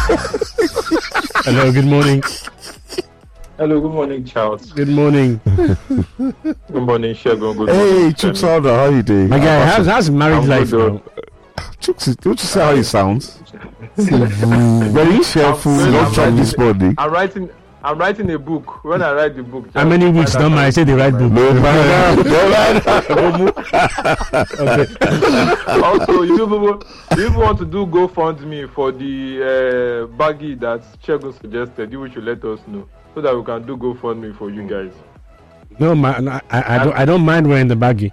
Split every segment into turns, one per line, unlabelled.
Hello, good morning.
Hello, good morning, Charles.
Good morning.
Good morning, Shegun. Good
Hey,
morning,
Chuks,
Jenny.
how are you doing?
My guy, how's married
I'm
life
good,
now?
Chuks, don't you see how he sounds? Very cheerful, not tried this morning.
I'm writing a book. When I write the book,
How many weeks don't I say the right book?
No matter.
Also, if you want to do GoFundMe for the baggy that Shegun suggested, you should let us know so that we can do GoFundMe for you guys.
No, I don't mind wearing the baggy.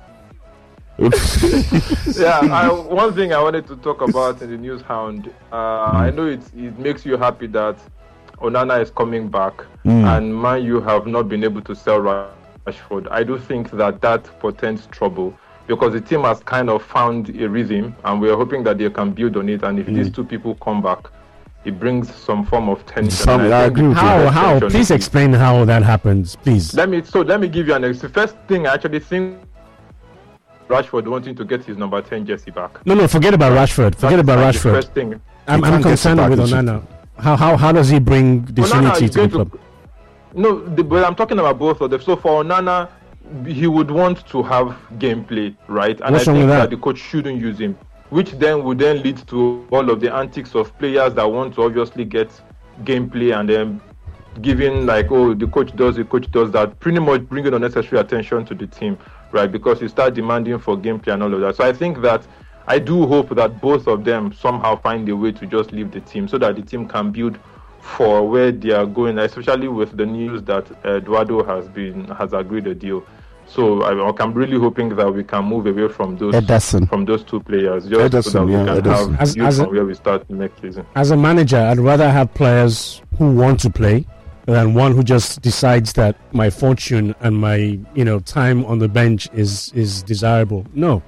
One thing I wanted to talk about in the news hound. I know it makes you happy that Onana is coming back, and Man U have not been able to sell Rashford. I do think that portends trouble because the team has kind of found a rhythm, and we are hoping that they can build on it. And if these two people come back, it brings some form of tension.
I agree with you.
How? Please explain how that happens, please.
Let me give you the first thing I actually think. Rashford wanting to get his number 10 jersey back.
No, forget about Rashford. Forget about Rashford.
First thing.
I'm concerned with Onana. How does he bring this unity to the club?
But I'm talking about both of them. So for Onana, he would want to have gameplay, right? And
What's
I
wrong
think
with
that
that?
the coach shouldn't use him, which then would lead to all of the antics of players that want to obviously get gameplay and then giving the coach does that, pretty much bringing unnecessary attention to the team, right? Because you start demanding for gameplay and all of that. So I do hope that both of them somehow find a way to just leave the team so that the team can build for where they are going, especially with the news that Eduardo has agreed a deal. So I'm really hoping that we can move away from those two players, just so that we can have youth from where we start next season.
As a manager, I'd rather have players who want to play than one who just decides that my fortune and my time on the bench is desirable. No.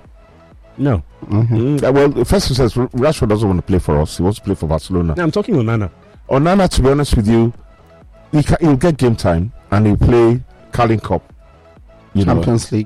Well, first he says Rashford doesn't want to play for us. He wants to play for Barcelona.
No, I'm talking Onana.
Onana, to be honest with you, he'll get game time and he'll play Carling Cup.
Champions League.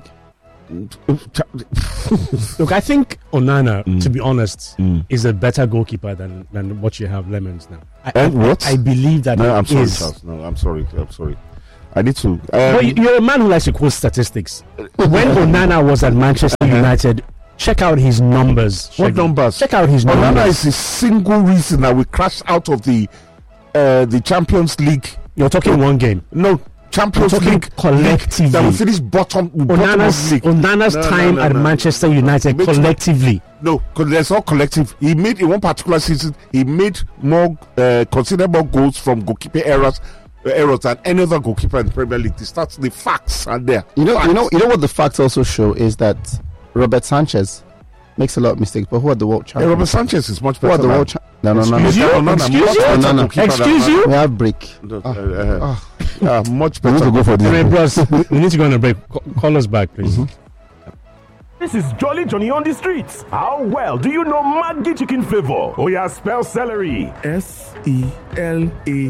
Look, I think Onana, to be honest, is a better goalkeeper than what you have Lemons now. I believe that.
No, I'm sorry, Charles. No, I'm sorry. I need to.
But you're a man who likes to quote statistics. When Onana was at Manchester United, check out his numbers.
What numbers?
Check out his numbers.
Onana is the single reason that we crashed out of the Champions League.
You're talking one game.
No. Champions League
collectively.
That we finished bottom of the league.
Onana's time at Manchester United collectively.
No, because there's not collective. He made in one particular season. He made more, considered more goals from goalkeeper errors than any other goalkeeper in the Premier League. The facts are there.
You know what the facts also show is that Robert Sanchez makes a lot of mistakes, but who are the world champions?
Robert Sanchez is much better.
Who are the world champions? No.
Excuse you?
We have break.
Much better.
We need to go for this.
Bros, we need to go on a break. Call us back, please.
This is Jolly Johnny on the streets. How well do you know Maggi chicken flavor? Oh yeah, spell celery.
SELARIE.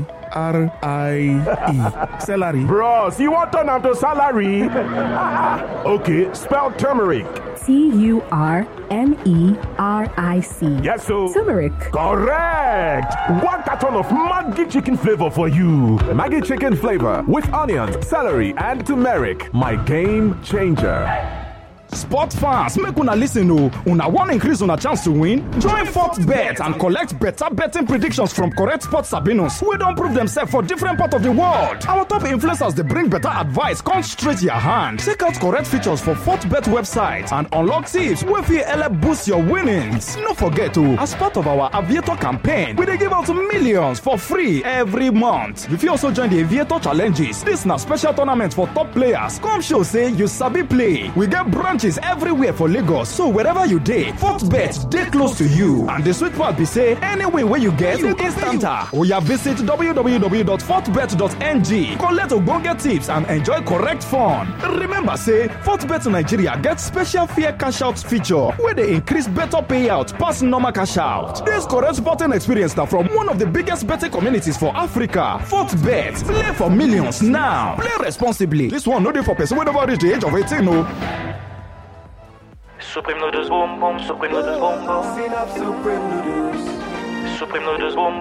Celery.
Bros, you want turn to salary? Okay, spell turmeric.
TURMERIC.
Yes, so.
Turmeric.
Correct. One carton of Maggi chicken flavor for you.
Maggi chicken flavor with onions, celery, and turmeric. My game changer.
Sport fans, make una listen o. Una wan increase una chance to win? Join FortBet and collect better betting predictions from correct sports sabinos wey don prove themselves for different parts of the world. Our top influencers dey bring better advice come straight your hand. Check out correct features for FortBet website and unlock tips wey fit help boost your winnings. No forget o, as part of our Aviator campaign, we dey give out millions for free every month. You fit also join the Aviator challenges. This na special tournament for top players. Come show say you sabi play. We get branches everywhere for Lagos, so wherever you dey, FortBet dey close to you. And the sweet part be say, any win wey you get, you instanta. Oya visit www.fortbet.ng, collect ogbonge tips and enjoy correct fun. Remember say, FortBet Nigeria get special fair cash out feature wey dey increase better payout pass normal cash out. This correct sporting experience na from one of the biggest betting communities for Africa. FortBet, play for millions now. Play responsibly. This one no dey for person wey never reach the age of 18 o.
Supreme noodles boom boom, Supreme noodles boom boom. Supreme noodles boom